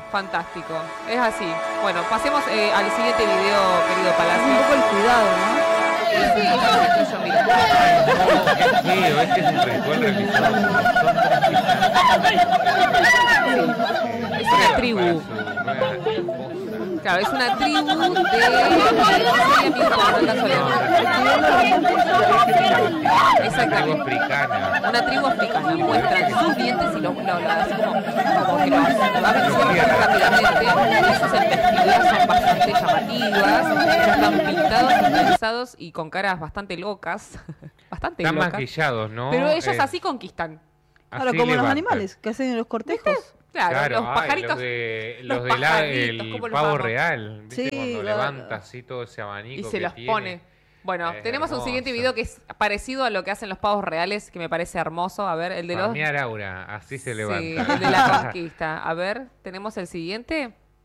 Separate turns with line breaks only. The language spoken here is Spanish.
Fantástico. Es así. Bueno, pasemos al siguiente video, querido Palacio.
Un poco el cuidado, ¿no?
Sí, yo, mira.
Qué feo, este es un ritual realizado por
Es una tribu. Claro, es una tribu de exactamente. Una tribu africana. Muestran sus dientes y así como que los abren rápidamente. Sus vestiduras son bastante llamativas. Están pintados, estilizados y con caras bastante locas. Bastante
están
locas.
maquillados, ¿no?
Pero ellos así conquistan.
Claro, como los animales que hacen en los cortejos.
Claro, los pajaritos.
Los del pavo real. ¿Viste?
Sí,
cuando levanta así todo ese abanico.
Y se
que
los
tiene.
pone. Bueno, tenemos un siguiente video que es parecido a lo que hacen los pavos reales, que me parece hermoso. A ver, el de los...
Aura, así se levanta.
Sí, el de la conquista. A ver, tenemos el siguiente.